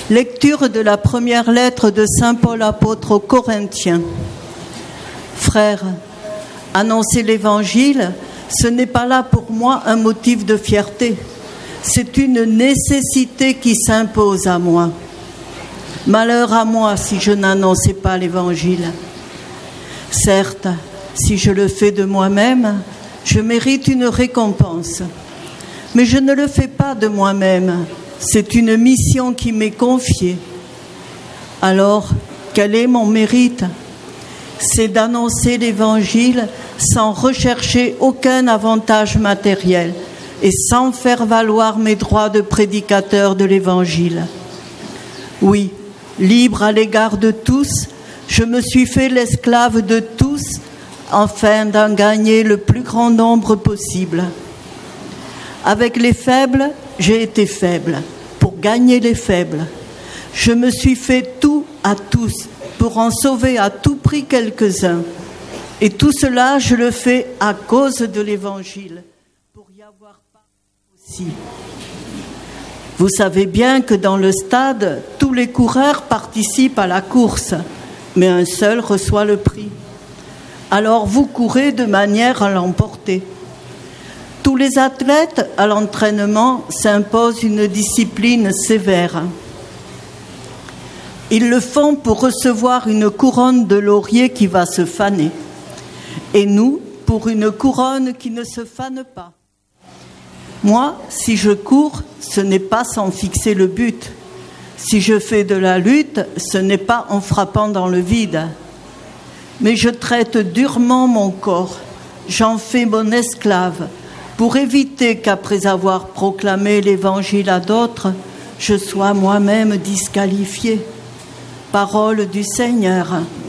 Lecture de la première lettre de saint Paul apôtre aux Corinthiens. Frères, annoncer l'Évangile, ce n'est pas là pour moi un motif de fierté. C'est une nécessité qui s'impose à moi. Malheur à moi si je n'annonçais pas l'Évangile. Certes, si je le fais de moi-même, je mérite une récompense. Mais je ne le fais pas de moi-même. C'est une mission qui m'est confiée. Alors, quel est mon mérite ? C'est d'annoncer l'Évangile sans rechercher aucun avantage matériel et sans faire valoir mes droits de prédicateur de l'Évangile. Oui, libre à l'égard de tous, je me suis fait l'esclave de tous afin d'en gagner le plus grand nombre possible. Avec les faibles, j'ai été faible pour gagner les faibles. Je me suis fait tout à tous pour en sauver à tout prix quelques-uns. Et tout cela, je le fais à cause de l'Évangile, pour y avoir part aussi. Vous savez bien que dans le stade, tous les coureurs participent à la course, mais un seul reçoit le prix. Alors vous courez de manière à l'emporter. Tous les athlètes à l'entraînement s'imposent une discipline sévère. Ils le font pour recevoir une couronne de laurier qui va se faner. Et nous, pour une couronne qui ne se fane pas. Moi, si je cours, ce n'est pas sans fixer le but. Si je fais de la lutte, ce n'est pas en frappant dans le vide. Mais je traite durement mon corps. J'en fais mon esclave, pour éviter qu'après avoir proclamé l'Évangile à d'autres, je sois moi-même disqualifié. Parole du Seigneur.